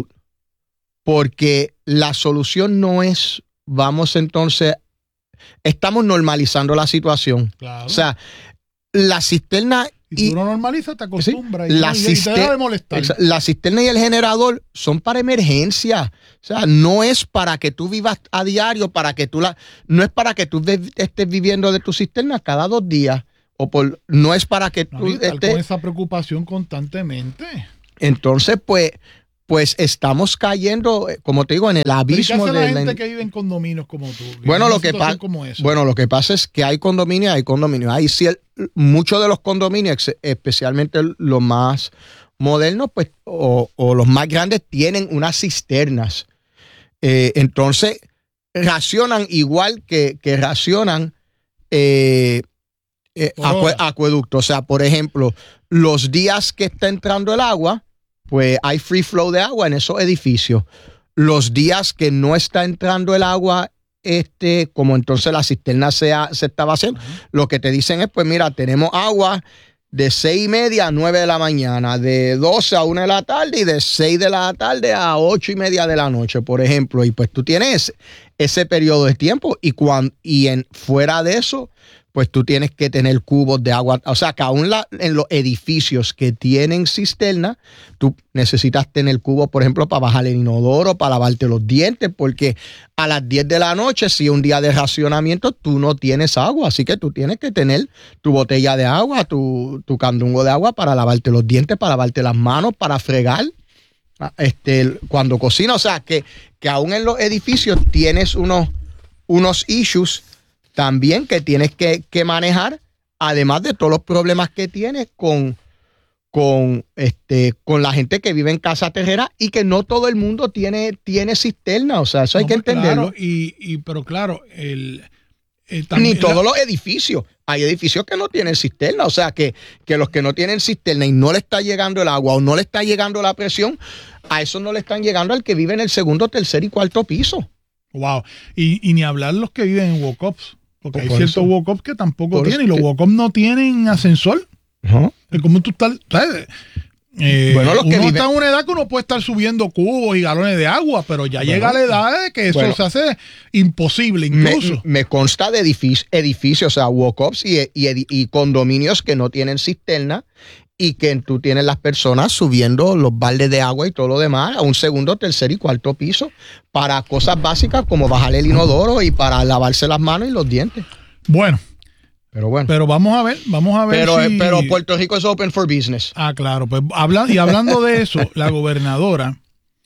S2: Porque la solución no es, vamos entonces, estamos normalizando la situación.
S1: Claro.
S2: O sea, la cisterna...
S1: Y tú no normalizas, te acostumbras,
S2: sí,
S1: y,
S2: la
S1: y, y te deja de molestar.
S2: La cisterna y el generador son para emergencia. O sea, no es para que tú vivas a diario, para que tú la, no es para que tú de, estés viviendo de tu cisterna cada dos días. O por, no es para que
S1: no,
S2: tú
S1: estés con esa preocupación constantemente.
S2: Entonces, pues, pues estamos cayendo, como te digo, en el abismo
S1: de
S2: la
S1: gente
S2: la...
S1: que vive en condominios como tú.
S2: Bueno, lo que pasa, bueno, lo que pasa es que hay condominios, hay condominios. Hay cier... muchos de los condominios, especialmente los más modernos, pues, o, o los más grandes, tienen unas cisternas. Eh, entonces, racionan igual que, que racionan eh, eh, acue, acueducto. O sea, por ejemplo, los días que está entrando el agua, pues hay free flow de agua en esos edificios. Los días que no está entrando el agua, este, como entonces la cisterna se, ha, se está vaciando, uh-huh. Lo que te dicen es, pues mira, tenemos agua de seis y media a nueve de la mañana, de doce a una de la tarde y de seis de la tarde a ocho y media de la noche, por ejemplo. Y pues tú tienes ese, ese periodo de tiempo y, cuando, y en, fuera de eso, pues tú tienes que tener cubos de agua. O sea, que aún la, en los edificios que tienen cisterna, tú necesitas tener cubos, por ejemplo, para bajar el inodoro, para lavarte los dientes, porque a las diez de la noche, si es un día de racionamiento, tú no tienes agua. Así que tú tienes que tener tu botella de agua, tu, tu candungo de agua para lavarte los dientes, para lavarte las manos, para fregar este, cuando cocinas. O sea, que, que aún en los edificios tienes unos, unos issues también que tienes que, que manejar, además de todos los problemas que tienes con, con, este, con la gente que vive en casa terrera y que no todo el mundo tiene, tiene cisterna. O sea, eso hay no, que entenderlo.
S1: Claro, y, y, pero claro, el,
S2: el también, ni todos la... los edificios. Hay edificios que no tienen cisterna. O sea, que, que los que no tienen cisterna y no le está llegando el agua o no le está llegando la presión, a eso no le están llegando al que vive en el segundo, tercer y cuarto piso.
S1: Wow. Y, y ni hablar los que viven en walk-ups. Porque hay
S2: por
S1: ciertos walk-ups que tampoco tienen, y los walk-ups no tienen ascensor. Uh-huh. Es como tú estás, ¿sabes? Eh, bueno, los uno que viven... está en una edad que uno puede estar subiendo cubos y galones de agua, pero ya bueno, llega la edad de que eso bueno, se hace imposible incluso.
S2: Me, me consta de edific- edificios, o sea, walk-ups y, y, y condominios que no tienen cisterna y que tú tienes las personas subiendo los baldes de agua y todo lo demás a un segundo, tercer y cuarto piso para cosas básicas como bajar el inodoro y para lavarse las manos y los dientes.
S1: Bueno.
S2: Pero bueno.
S1: Pero vamos a ver, vamos a ver
S2: pero,
S1: si...
S2: pero Puerto Rico es open for business.
S1: Ah, claro. Pues habla, y hablando de eso, la gobernadora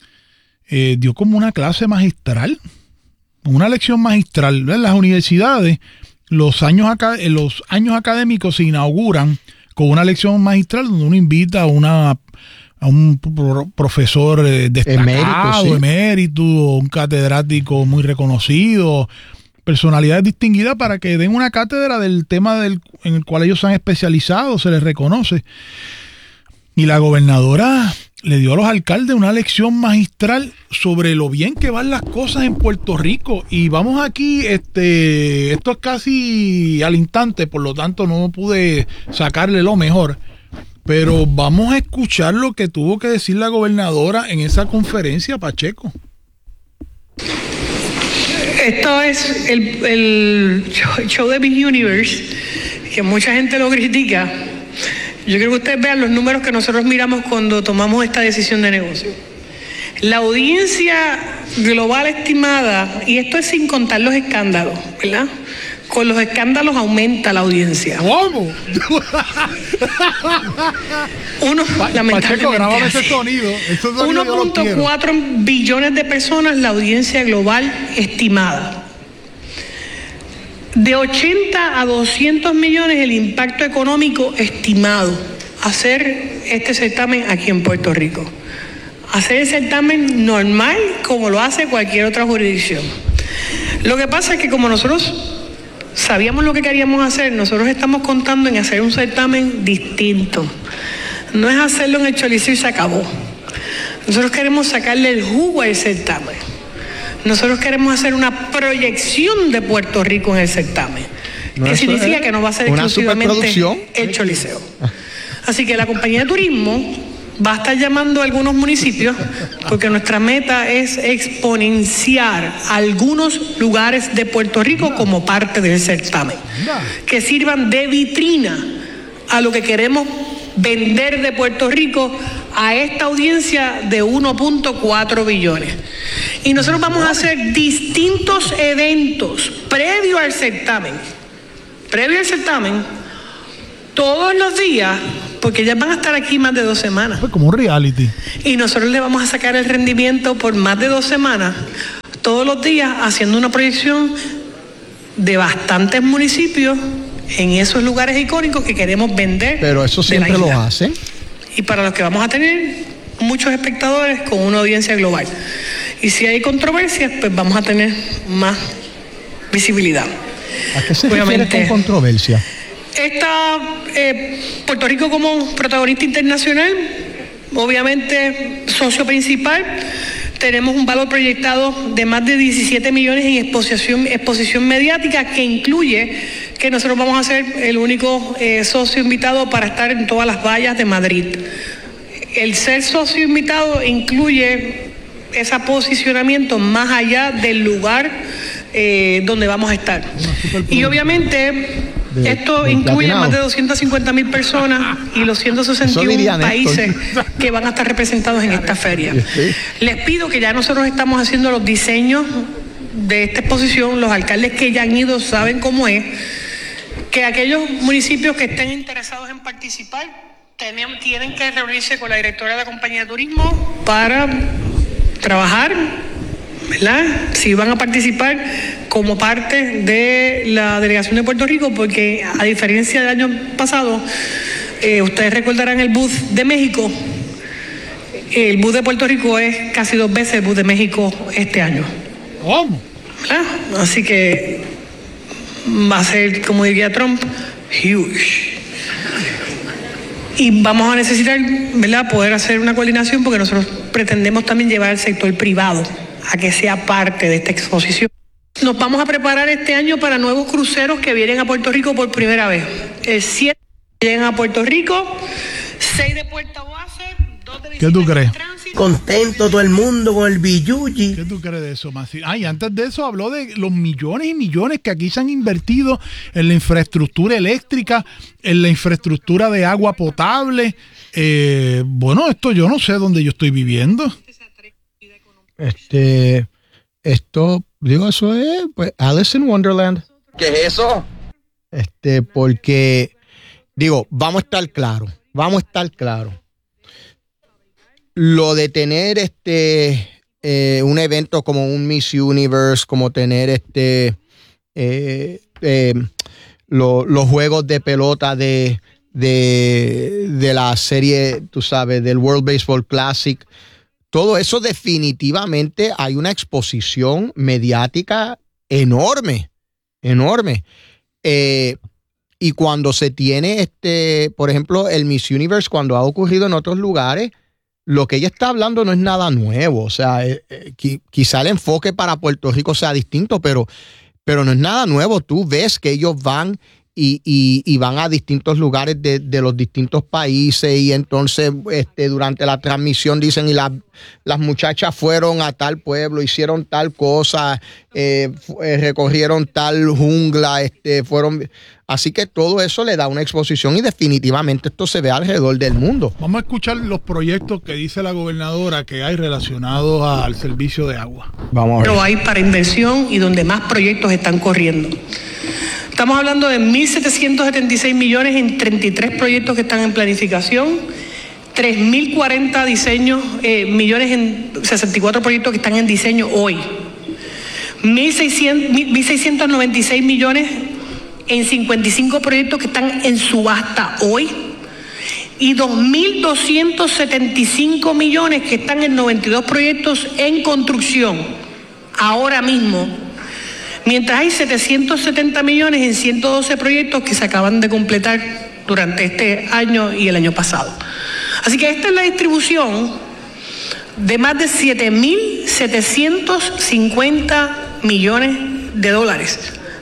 S1: eh, dio como una clase magistral, una lección magistral. En las universidades, los años, acá, los años académicos se inauguran con una lección magistral donde uno invita a una a un profesor destacado, emérito, sí. emérito, un catedrático muy reconocido, personalidades distinguidas para que den una cátedra del tema del, en el cual ellos se han especializado, se les reconoce. Y la gobernadora le dio a los alcaldes una lección magistral sobre lo bien que van las cosas en Puerto Rico. Y vamos aquí, este, esto es casi al instante, por lo tanto no pude sacarle lo mejor. Pero vamos a escuchar lo que tuvo que decir la gobernadora en esa conferencia, Pacheco.
S16: Esto es el, el show de Miss Universe, que mucha gente lo critica. Yo quiero que ustedes vean los números que nosotros miramos cuando tomamos esta decisión de negocio. La audiencia global estimada, y esto es sin contar los escándalos, ¿verdad? Con los escándalos aumenta la audiencia.
S1: ¿Cómo?
S16: Uno, lamentablemente,
S1: ese sonido.
S16: uno punto cuatro billones de personas, la audiencia global estimada. De ochenta a doscientos millones el impacto económico estimado. Hacer este certamen aquí en Puerto Rico. Hacer el certamen normal como lo hace cualquier otra jurisdicción. Lo que pasa es que como nosotros sabíamos lo que queríamos hacer, nosotros estamos contando en hacer un certamen distinto. No es hacerlo en el Choliseo y se acabó. Nosotros queremos sacarle el jugo al certamen. Nosotros queremos hacer una proyección de Puerto Rico en el certamen.
S2: No,
S16: que significa que no va a ser exclusivamente el
S2: sí.
S16: Choliseo. Así que la compañía de turismo va a estar llamando a algunos municipios porque nuestra meta es exponenciar algunos lugares de Puerto Rico como parte del certamen, que sirvan de vitrina a lo que queremos vender de Puerto Rico a esta audiencia de uno punto cuatro billones. Y nosotros vamos a hacer distintos eventos previo al certamen, previo al certamen, todos los días, porque ya van a estar aquí más de dos semanas.
S1: Pues como un reality.
S16: Y nosotros le vamos a sacar el rendimiento por más de dos semanas, todos los días, haciendo una proyección de bastantes municipios en esos lugares icónicos que queremos vender.
S2: Pero eso siempre lo hacen.
S16: Y para los que vamos a tener muchos espectadores con una audiencia global. Y si hay controversias, pues vamos a tener más visibilidad.
S2: ¿A qué se refiere con controversia?
S16: Está eh, Puerto Rico como protagonista internacional, obviamente socio principal. Tenemos un valor proyectado de más de diecisiete millones en exposición, exposición mediática, que incluye que nosotros vamos a ser el único eh, socio invitado para estar en todas las vallas de Madrid. El ser socio invitado incluye ese posicionamiento más allá del lugar eh, donde vamos a estar. Y obviamente de, esto de incluye platinado. Más de doscientas cincuenta mil personas y los ciento sesenta y uno países que van a estar representados en esta feria. Les pido que ya nosotros estamos haciendo los diseños de esta exposición, los alcaldes que ya han ido saben cómo es, que aquellos municipios que estén interesados en participar tienen, tienen que reunirse con la directora de la compañía de turismo para trabajar, ¿verdad? Si van a participar como parte de la delegación de Puerto Rico, porque a diferencia del año pasado, eh, ustedes recordarán el booth de México, el booth de Puerto Rico es casi dos veces el booth de México este año.
S1: ¿Cómo?
S16: ¿Verdad? Así que va a ser, como diría Trump, huge. Y vamos a necesitar, ¿verdad?, poder hacer una coordinación, porque nosotros pretendemos también llevar al sector privado a que sea parte de esta exposición. Nos vamos a preparar este año para nuevos cruceros que vienen a Puerto Rico por primera vez. El siete llegan a Puerto Rico, seis de Puerto Oase, dos de
S1: ¿Qué tú crees?
S17: Contento todo el mundo con el billuyi.
S1: ¿Qué tú crees de eso, Masi? Ah, y antes de eso habló de los millones y millones que aquí se han invertido en la infraestructura eléctrica, en la infraestructura de agua potable. Eh, bueno, esto yo no sé dónde yo estoy viviendo.
S2: Este, esto, digo, eso es, pues, Alice in Wonderland.
S3: ¿Qué es eso?
S2: Este, porque, digo, vamos a estar claros, vamos a estar claros. Lo de tener este eh, un evento como un Miss Universe, como tener este eh, eh, lo, los juegos de pelota de, de, de la serie, tú sabes, del World Baseball Classic, todo eso definitivamente hay una exposición mediática enorme, enorme. Eh, y cuando se tiene, este, por ejemplo, el Miss Universe, cuando ha ocurrido en otros lugares, lo que ella está hablando no es nada nuevo. O sea, eh, eh, quizá el enfoque para Puerto Rico sea distinto, pero, pero no es nada nuevo. Tú ves que ellos van y, y, y van a distintos lugares de, de los distintos países, y entonces este, durante la transmisión dicen, y la, las muchachas fueron a tal pueblo, hicieron tal cosa, eh, eh, recorrieron tal jungla, este, fueron... Así que todo eso le da una exposición, y definitivamente esto se ve alrededor del mundo.
S1: Vamos a escuchar los proyectos que dice la gobernadora que hay relacionados al servicio de agua.
S2: Vamos a ver.
S16: Pero hay para inversión y donde más proyectos están corriendo. Estamos hablando de mil setecientos setenta y seis millones en treinta y tres proyectos que están en planificación, tres mil cuarenta diseños, eh, millones en sesenta y cuatro proyectos que están en diseño hoy, mil seiscientos noventa y seis millones en cincuenta y cinco proyectos que están en subasta hoy, y dos mil doscientos setenta y cinco millones que están en noventa y dos proyectos en construcción ahora mismo, mientras hay setecientos setenta millones en ciento doce proyectos que se acaban de completar durante este año y el año pasado. Así que esta es la distribución de más de siete mil setecientos cincuenta millones de dólares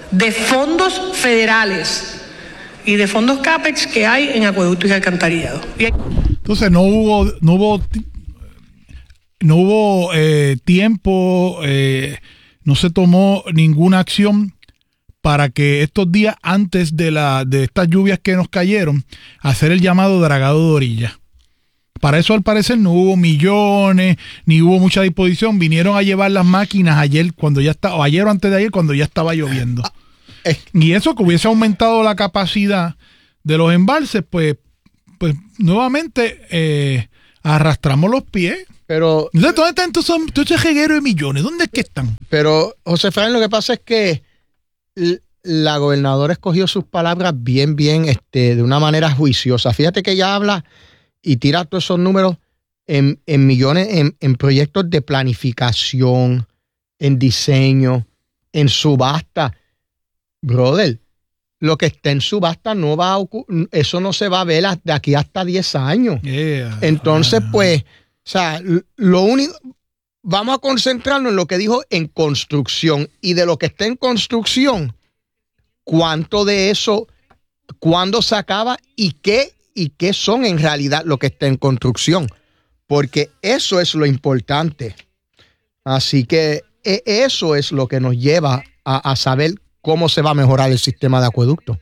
S16: de fondos federales y de fondos CAPEX que hay en acueductos y alcantarillados. Y hay...
S1: Entonces no hubo, no hubo, no hubo eh, tiempo, eh, no se tomó ninguna acción para que estos días antes de la de estas lluvias que nos cayeron, hacer el llamado dragado de orilla. Para eso, al parecer, no hubo millones, ni hubo mucha disposición. Vinieron a llevar las máquinas ayer, cuando ya estaba, o ayer o antes de ayer, cuando ya estaba lloviendo. Y eso que hubiese aumentado la capacidad de los embalses, pues, pues nuevamente eh, arrastramos los pies.
S2: Pero,
S1: ¿dónde están todos esos regueros de millones? ¿Dónde es que están?
S2: Pero, José Efraín, lo que pasa es que la gobernadora escogió sus palabras bien, bien, este, de una manera juiciosa. Fíjate que ella habla y tira todos esos números en, en millones, en, en proyectos de planificación, en diseño, en subasta. Brother, lo que está en subasta no va a ocurrir, eso no se va a ver de aquí hasta diez años. Yeah. Entonces, pues, o sea, lo único, vamos a concentrarnos en lo que dijo en construcción, y de lo que está en construcción, cuánto de eso, cuándo se acaba y qué y qué son en realidad lo que está en construcción, porque eso es lo importante. Así que eso es lo que nos lleva a, a saber cómo se va a mejorar el sistema de acueducto.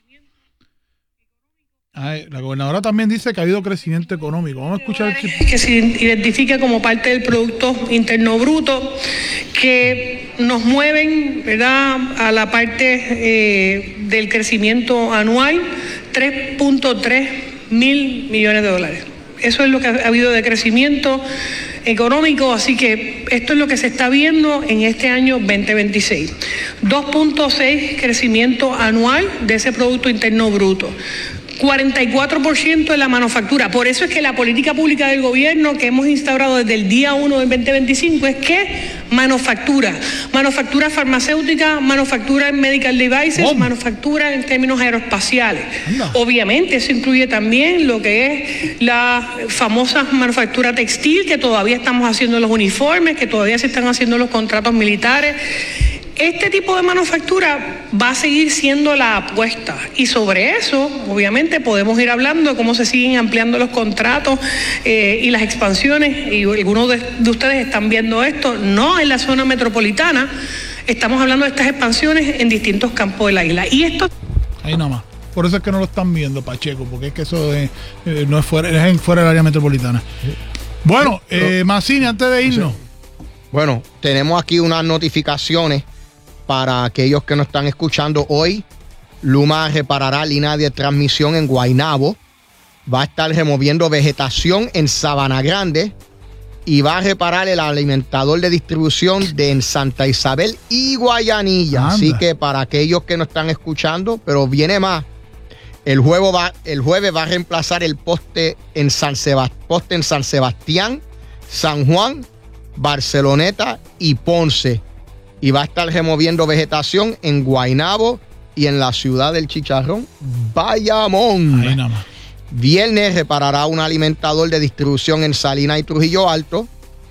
S1: Ay, la gobernadora también dice que ha habido crecimiento económico. Vamos a escuchar el...
S16: que se identifica como parte del Producto Interno Bruto, que nos mueven, ¿verdad?, a la parte eh, del crecimiento anual, tres punto tres mil millones de dólares. Eso es lo que ha habido de crecimiento económico, así que esto es lo que se está viendo en este año veinte veintiséis. dos punto seis crecimiento anual de ese Producto Interno Bruto. cuarenta y cuatro por ciento de la manufactura. Por eso es que la política pública del gobierno que hemos instaurado desde el día uno del veinte veinticinco es que manufactura, manufactura farmacéutica, manufactura en medical devices, oh. manufactura en términos aeroespaciales. No. Obviamente eso incluye también lo que es la famosa manufactura textil, que todavía estamos haciendo los uniformes, que todavía se están haciendo los contratos militares. Este tipo de manufactura va a seguir siendo la apuesta, y sobre eso, obviamente, podemos ir hablando de cómo se siguen ampliando los contratos eh, y las expansiones, y algunos de, de ustedes están viendo esto, no en la zona metropolitana, estamos hablando de estas expansiones en distintos campos de la isla. Y esto...
S1: Ahí nomás. Por eso es que no lo están viendo, Pacheco, porque es que eso es, eh, no es fuera, es en fuera del área metropolitana. Bueno, eh, Mazzini, antes de irnos.
S2: Bueno, tenemos aquí unas notificaciones para aquellos que nos están escuchando hoy. Luma reparará línea de transmisión en Guaynabo, va a estar removiendo vegetación en Sabana Grande y va a reparar el alimentador de distribución de en Santa Isabel y Guayanilla. Anda. Así que para aquellos que nos están escuchando, pero viene más, el jueves va, el jueves va a reemplazar el poste en San Sebast- poste en San Sebastián, San Juan, Barceloneta y Ponce. Y va a estar removiendo vegetación en Guaynabo y en la ciudad del Chicharrón, Bayamón.
S1: Ahí nada más.
S2: Viernes reparará un alimentador de distribución en Salinas y Trujillo Alto.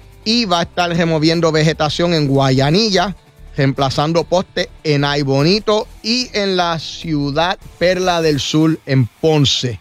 S2: Y va a estar removiendo vegetación en Guayanilla, reemplazando postes en Ay Bonito y en la ciudad Perla del Sur, en Ponce.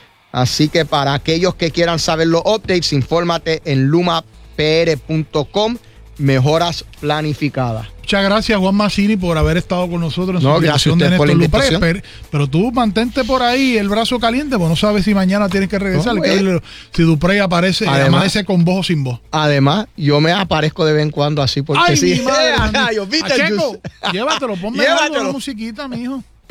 S2: Así que para aquellos que quieran saber los updates, infórmate en luma p r punto com. Mejoras planificadas.
S1: Muchas gracias, Juan Mazzini, por haber estado con nosotros en
S2: no,
S1: su
S2: dirección de Néstor Lupré.
S1: Pero, pero tú mantente por ahí el brazo caliente, porque no sabes si mañana tienes que regresar. No, que si Duprey aparece, además, amanece con voz o sin voz.
S2: Además, yo me aparezco de vez en cuando así, porque
S1: Ay,
S2: sí.
S1: Mi madre, Checo, llévatelo, ponme una musiquita, mijo.